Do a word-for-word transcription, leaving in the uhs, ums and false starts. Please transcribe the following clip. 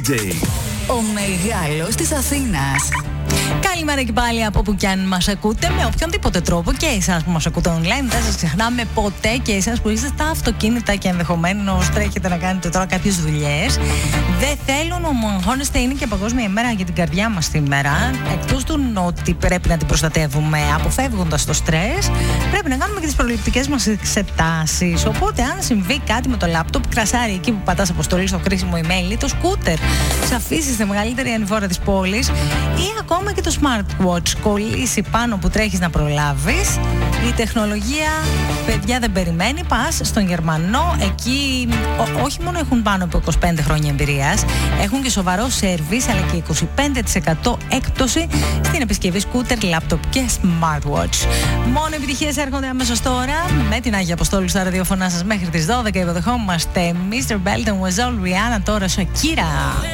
τζέι. Ο μεγάλος της Αθήνας. Καλημέρα και πάλι από όπου κι αν μας ακούτε, με οποιονδήποτε τρόπο, και εσάς που μας ακούτε online. Δεν σας ξεχνάμε ποτέ, και εσάς που είστε στα αυτοκίνητα και ενδεχομένως τρέχετε να κάνετε τώρα κάποιες δουλειές. Δεν θέλω να μου αγχώνεστε, είναι και Παγκόσμια ημέρα για την καρδιά μας σήμερα. Εκτός του ότι πρέπει να την προστατεύουμε αποφεύγοντας το στρες, πρέπει να κάνουμε και τις προληπτικές μας εξετάσεις. Οπότε, αν συμβεί κάτι με το λάπτοπ, κρασάρι εκεί που πατάς αποστολή στο κρίσιμο email ή το σκούτερ σε αφήσει στη μεγαλύτερη ανηφόρα της πόλης, ή ακόμα και το smartwatch κολλήσει πάνω που τρέχεις να προλάβεις, η τεχνολογία, παιδιά, δεν περιμένει. Πας στον Γερμανό, εκεί ό, όχι μόνο έχουν πάνω από είκοσι πέντε χρόνια εμπειρίας, έχουν και σοβαρό σερβις, αλλά και είκοσι πέντε τοις εκατό έκπτωση στην επισκευή σκούτερ, λάπτοπ και smartwatch. Μόνο επιτυχίες έρχονται αμέσως τώρα με την Άγια Αποστόλου στα ραδιοφωνά σας μέχρι τις δώδεκα. Υποδεχόμαστε μίστερ Belton was all Rihanna, τώρα Shakira.